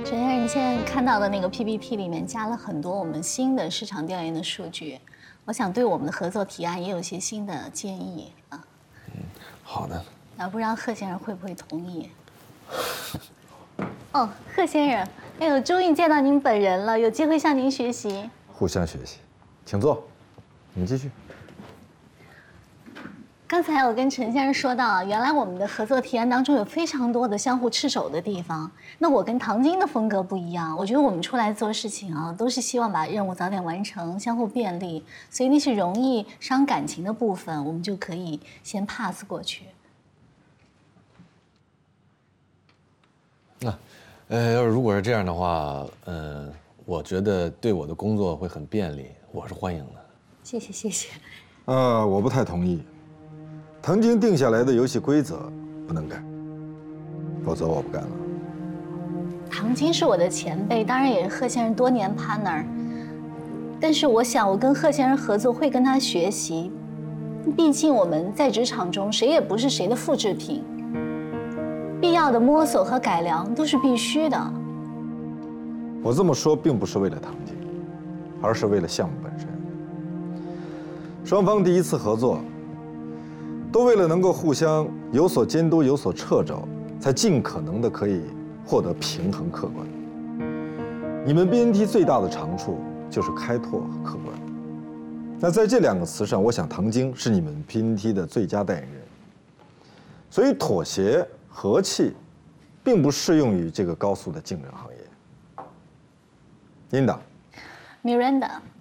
陈先生，你现在看到的那个 PPT 里面加了很多我们新的市场调研的数据，我想对我们的合作提案也有些新的建议啊。 好的。 不知道贺先生会不会同意？哦，贺先生，哎呦，终于见到您本人了，有机会向您学习。 互相学习，请坐。你们继续。 刚才我跟陈先生说到，原来我们的合作提案当中有非常多的相互斥手的地方。那我跟唐晶的风格不一样，我觉得我们出来做事情啊，都是希望把任务早点完成，相互便利。所以那些容易伤感情的部分，我们就可以先 pass 过去。 要是如果是这样的话，我觉得对我的工作会很便利，我是欢迎的。 谢谢谢谢。 我不太同意。曾经定下来的游戏规则不能改，否则我不干了。 唐晶是我的前辈，当然也是贺先生多年 partner。但是我想，我跟贺先生合作会跟他学习，毕竟我们在职场中谁也不是谁的复制品，必要的摸索和改良都是必须的。 我这么说并不是为了唐晶，而是为了项目本身。双方第一次合作，都为了能够互相有所监督、有所掣肘，才尽可能的可以获得平衡客观。你们 BNT 最大的长处就是开拓和客观。那在这两个词上，我想唐晶是你们 BNT 的最佳代言人。所以妥协、和气，并不适用于这个高速的竞争行业。Linda， Miranda。